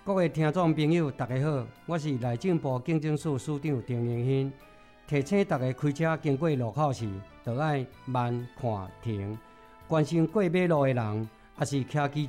各位听众朋友，大家好，我是内政部警政署署长丁荣兴。提醒大家开车经过路口时，就要慢看停。关心过马路的人，也是骑机